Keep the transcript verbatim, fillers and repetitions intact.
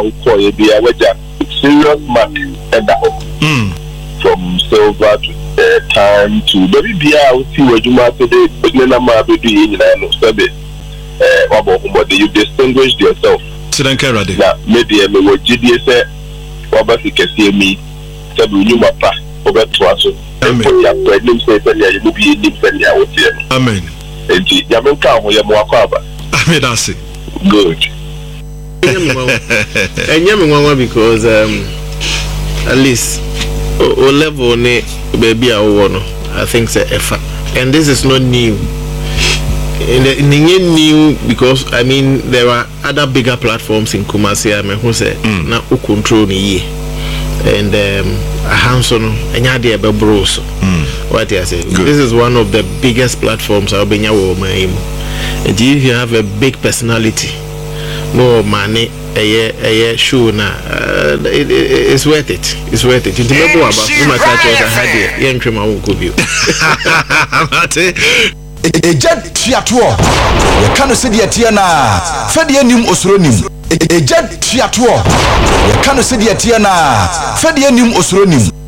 call you be a wager serious mark and that from silver to uh, time to maybe be out see what you might today but then I'm a baby in the service uh about you distinguished yourself. Sidan Kerade. Na maybe me wo G D S oba sikese mi sabu nyuma pa obeto aso. Amen. Ya pregnant say say ya you be nim say ya wo tie. Amen. Enti ya me ka ho ya mo akwa aba. Amen, that's it. Good. Enya me nwanwa because um at least o level ne baby a wo no I think say efa and this is not new. In the in new because I mean there are other bigger platforms in Kumasi I mean who say mm. na o control ni ye and um a hands on enya de be bros what I say. Good. This is one of the biggest platforms I've been wo my and if you have a big personality no money a a show na uh, it, it, it's worth it it's worth it into me go about you must catch us had here yen twema won ko bio Eja tiato ye kanu se de tie na fa de anim osoro nim eja tiato ye kanu se de tie na fa de anim osoro nim